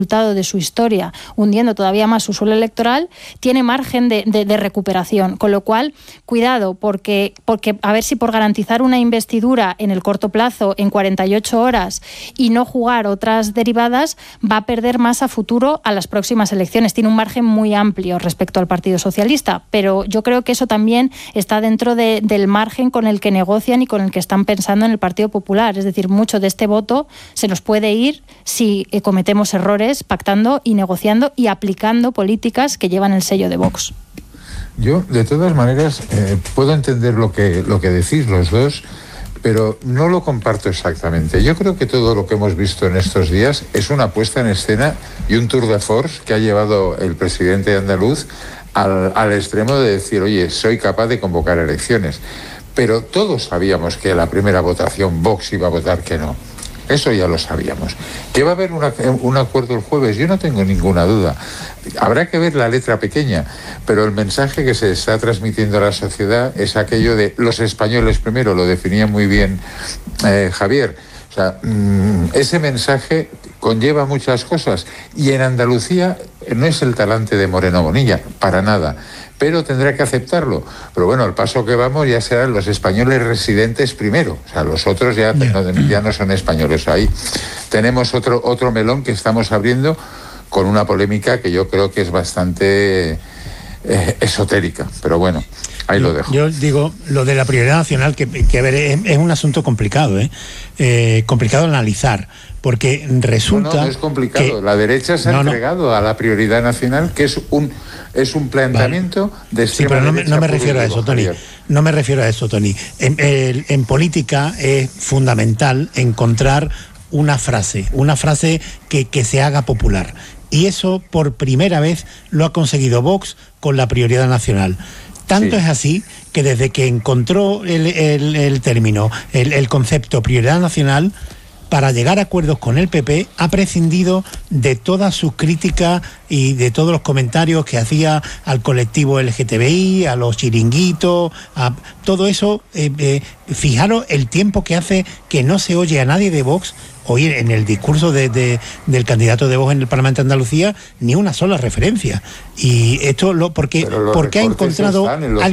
resultado de su historia, hundiendo todavía más su suelo electoral, tiene margen de recuperación. Con lo cual, cuidado, porque a ver si por garantizar una investidura en el corto plazo, en 48 horas, y no jugar otras derivadas, va a perder más a futuro a las próximas elecciones. Tiene un margen muy amplio respecto al Partido Socialista, pero yo creo que eso también está dentro del margen con el que negocian y con el que están pensando en el Partido Popular. Es decir, mucho de este voto se nos puede ir si cometemos errores pactando y negociando y aplicando políticas que llevan el sello de Vox. Yo, de todas maneras, puedo entender lo que decís los dos, pero no lo comparto exactamente. Yo creo que todo lo que hemos visto en estos días es una puesta en escena y un tour de force que ha llevado el presidente andaluz al extremo de decir, oye, soy capaz de convocar elecciones. Pero todos sabíamos que en la primera votación Vox iba a votar que no. Eso ya lo sabíamos. ¿Que va a haber un acuerdo el jueves? Yo no tengo ninguna duda. Habrá que ver la letra pequeña, pero el mensaje que se está transmitiendo a la sociedad es aquello de los españoles primero, lo definía muy bien Javier. O sea, ese mensaje conlleva muchas cosas y en Andalucía no es el talante de Moreno Bonilla, para nada, pero tendrá que aceptarlo. Pero bueno, al paso que vamos ya serán los españoles residentes primero, o sea, los otros ya no son españoles. Ahí tenemos otro melón que estamos abriendo con una polémica que yo creo que es bastante esotérica, pero bueno, ahí lo dejo. Yo digo, lo de la prioridad nacional, que a ver, es un asunto complicado, complicado de analizar, porque resulta... No es complicado, que la derecha se ha entregado a la prioridad nacional, que es un planteamiento de extrema derecha. Sí, pero no me refiero a eso, Tony. No me refiero a eso, Tony. En política es fundamental encontrar una frase que se haga popular. Y eso por primera vez lo ha conseguido Vox con la prioridad nacional. Tanto es así que desde que encontró el término, el concepto prioridad nacional, para llegar a acuerdos con el PP, ha prescindido de todas sus críticas y de todos los comentarios que hacía al colectivo LGTBI, a los chiringuitos, a todo eso. Fijaros el tiempo que hace que no se oye a nadie de Vox oír en el discurso del candidato de Vox en el Parlamento de Andalucía ni una sola referencia. Y esto porque ha encontrado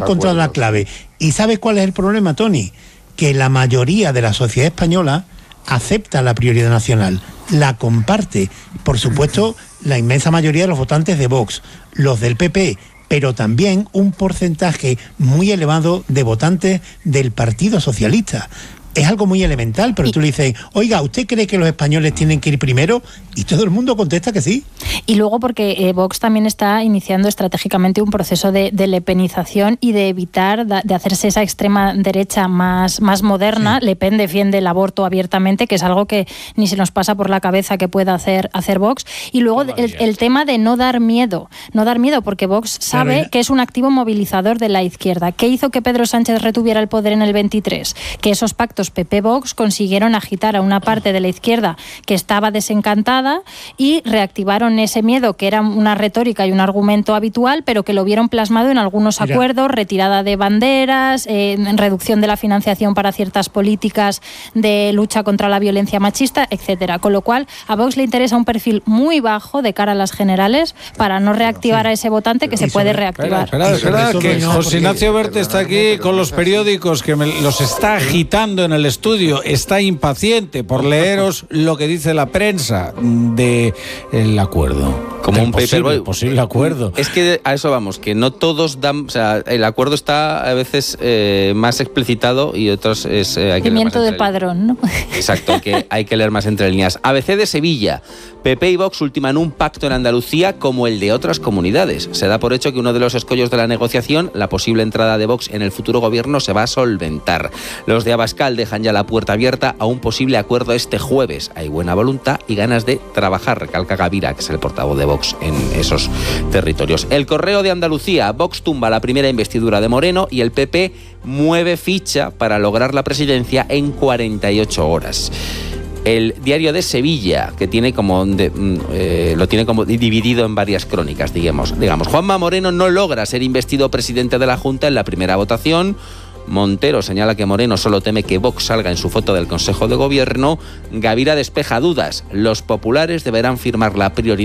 la clave. ¿Y sabes cuál es el problema, Tony? Que la mayoría de la sociedad española acepta la prioridad nacional, la comparte. Por supuesto, la inmensa mayoría de los votantes de Vox, los del PP, pero también un porcentaje muy elevado de votantes del Partido Socialista. Es algo muy elemental, pero tú le dices, oiga, ¿usted cree que los españoles tienen que ir primero? Y todo el mundo contesta que sí. Y luego porque Vox también está iniciando estratégicamente un proceso de lepenización y de evitar de hacerse esa extrema derecha más moderna. Sí. Le Pen defiende el aborto abiertamente, que es algo que ni se nos pasa por la cabeza que pueda hacer Vox. Y luego el tema de no dar miedo, porque Vox sabe que es un activo movilizador de la izquierda. ¿Qué hizo que Pedro Sánchez retuviera el poder en el 23? Que esos pactos PP-Vox consiguieron agitar a una parte de la izquierda que estaba desencantada y reactivaron ese miedo, que era una retórica y un argumento habitual, pero que lo vieron plasmado en algunos acuerdos, retirada de banderas, reducción de la financiación para ciertas políticas de lucha contra la violencia machista, etcétera. Con lo cual, a Vox le interesa un perfil muy bajo de cara a las generales para no reactivar a ese votante que se puede reactivar. Espera, que José Ignacio Berte está aquí con los periódicos, que los está agitando en el estudio, está impaciente por leeros lo que dice la prensa del acuerdo. Como un posible acuerdo. Es que a eso vamos, que no todos dan, o sea, el acuerdo está a veces más explicitado y otros es hay que Pimiento del padrón, ¿no? Exacto, hay que leer más entre líneas. ABC de Sevilla. PP y Vox ultiman un pacto en Andalucía como el de otras comunidades. Se da por hecho que uno de los escollos de la negociación, la posible entrada de Vox en el futuro gobierno, se va a solventar. Los de Abascal dejan ya la puerta abierta a un posible acuerdo este jueves. Hay buena voluntad y ganas de trabajar, recalca Gavira, que es el portavoz de Vox en esos territorios. El Correo de Andalucía. Vox tumba la primera investidura de Moreno y el PP mueve ficha para lograr la presidencia en 48 horas. El Diario de Sevilla, que tiene lo tiene como dividido en varias crónicas, digamos. Juanma Moreno no logra ser investido presidente de la Junta en la primera votación. Montero señala que Moreno solo teme que Vox salga en su foto del Consejo de Gobierno. Gavira despeja dudas. Los populares deberán firmar la prioridad